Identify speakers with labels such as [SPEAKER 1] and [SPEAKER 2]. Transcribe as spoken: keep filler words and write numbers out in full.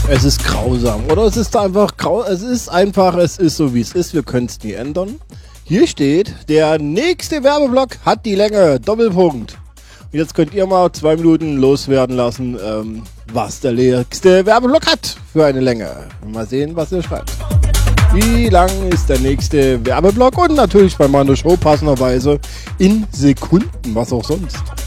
[SPEAKER 1] Es ist grausam, oder? Es ist einfach grau. Es ist einfach, es ist so wie es ist. Wir können es nie ändern. Hier steht, der nächste Werbeblock hat die Länge. Doppelpunkt. Und jetzt könnt ihr mal zwei Minuten loswerden lassen, ähm, was der nächste Werbeblock hat für eine Länge. Mal sehen, was ihr schreibt. Wie lang ist der nächste Werbeblock? Und natürlich bei meiner Show passenderweise in Sekunden, was auch sonst.